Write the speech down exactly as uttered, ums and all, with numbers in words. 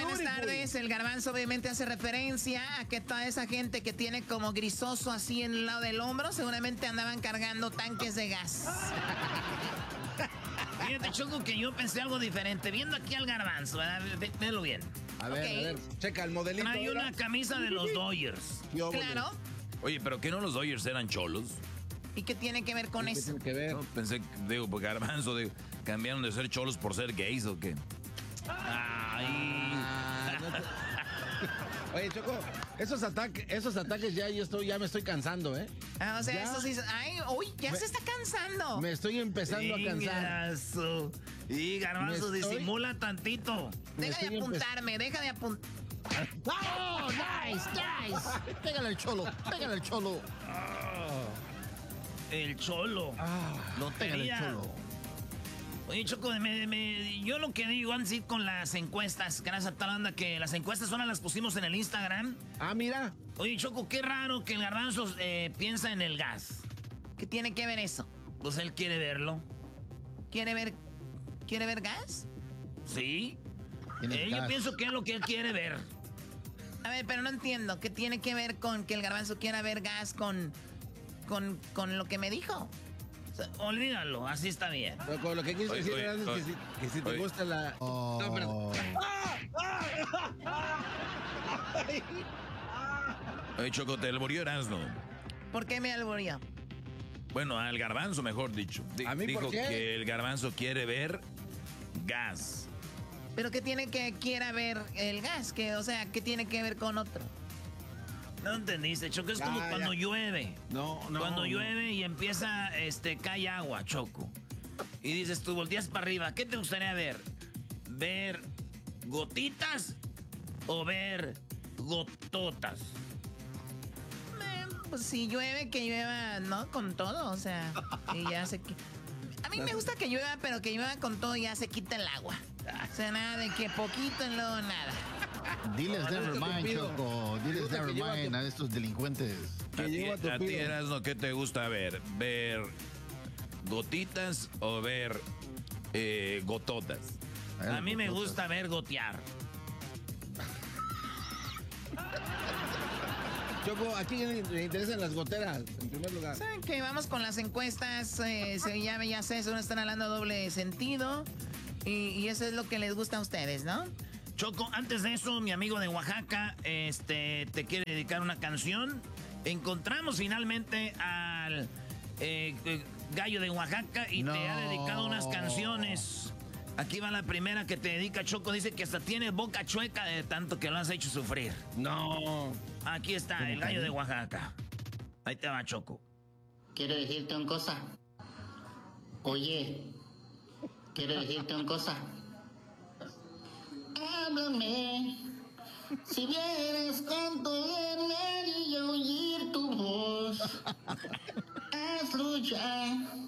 Buenas tardes. El Garbanzo obviamente hace referencia a que toda esa gente que tiene como grisoso así en el lado del hombro seguramente andaban cargando tanques de gas. Fíjate, Choco, que yo pensé algo diferente. Viendo aquí al Garbanzo, ¿verdad? Véelo bien. A ver, Okay. a ver, checa el modelito. Hay una camisa de los Dodgers. Claro. Oye, pero ¿qué no los Dodgers eran cholos? ¿Y qué tiene que ver con ¿Qué eso? tiene que ver? No, pensé, digo, porque Garbanzo, digo, cambiaron de ser cholos por ser gays o qué. Ay. Ah, no te- Oye, Choco, esos ataques, esos ataques ya yo estoy, ya me estoy cansando, ¿eh? Ah, o sea, Ya. eso sí. Ay, uy, ya Me- se está cansando. Me estoy empezando a cansar. Ingazo. Y Garbanzo Me estoy- disimula tantito. Me Deja de estoy empe- apuntarme, deja de apuntar. ¡Oh, nice, nice! Pégale al cholo, pégale al cholo. El Cholo. Ah, pégale Lotería. al cholo. Oye, Choco, me- me- yo lo que digo antes de ir con las encuestas, gracias a tal banda que las encuestas son las pusimos en el Instagram. Ah, mira. Oye, Choco, qué raro que el Garbanzo eh, piensa en el gas. ¿Qué tiene que ver eso? Pues él quiere verlo. ¿Quiere ver, quiere ver gas? ¿Sí? Tiene Eh, yo gas. pienso que es lo que él quiere ver. A ver, pero no entiendo. ¿Qué tiene que ver con que el Garbanzo quiera ver gas con, con, con lo que me dijo? O sea, olvídalo, así está bien. Pero con lo que quieres Oye, decir oye, Erasmo, es que, oye, si, que si te oye. gusta la... Oh. No, espérate. Oye, Choco, te murió Erasmo. ¿Por qué me alburió? Bueno, al Garbanzo, mejor dicho. Di- ¿A mí dijo por qué? que el Garbanzo quiere ver gas. ¿Pero qué tiene que quiera ver el gas? Que, o sea, ¿qué tiene que ver con otro? No entendiste, Choco, es Ya, como ya. cuando llueve. No, no. Cuando no. llueve y empieza, este, cae agua, Choco. Y dices tú, volteas para arriba, ¿qué te gustaría ver? ¿Ver gotitas o ver gototas? Eh, pues si llueve, que llueva, ¿no? Con todo, o sea, y ya se... qui- A mí me gusta que llueva, pero que llueva con todo y ya se quita el agua. O sea, nada de que poquito y luego nada. Diles No, never no, mind, Tupido. Choco. Diles Gusta que never lleva mind tu- a estos delincuentes. A Que ti, lleva tu a ti, pido. Erasmo, ¿qué te gusta ver? ¿Ver gotitas o ver eh, gototas? A mí me gusta ver gotear. Choco, ¿a quién le interesan las goteras? En primer lugar. ¿Saben qué? Vamos con las encuestas. Eh, se, ya, ya sé, según están hablando doble sentido. Y, y eso es lo que les gusta a ustedes, ¿no? Choco, antes de eso, mi amigo de Oaxaca, este, te quiere dedicar una canción. Encontramos finalmente al eh, eh, gallo de Oaxaca y No. te ha dedicado unas canciones. Aquí va la primera que te dedica, Choco. Dice que hasta tiene boca chueca de tanto que lo has hecho sufrir. No. Aquí está, el gallo de Oaxaca. Ahí te va, Choco. Quiero decirte una cosa. Oye, quiero decirte una cosa. Háblame. Si vieras cuánto verme y oír tu voz. Hazlo ya.